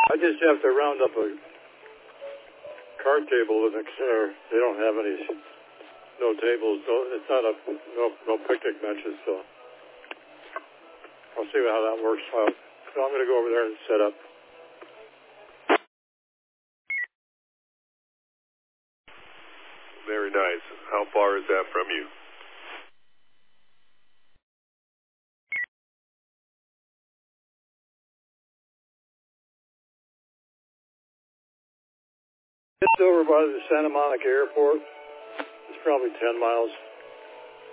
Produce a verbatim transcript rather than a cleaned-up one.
I just have to round up a card table with a chair. They don't have any, no tables, no, it's not a, no, no picnic benches, so I'll see how that works out. So I'm going to go over there and set up. Very nice. How far is that from you? It's over by the Santa Monica Airport. It's probably ten miles.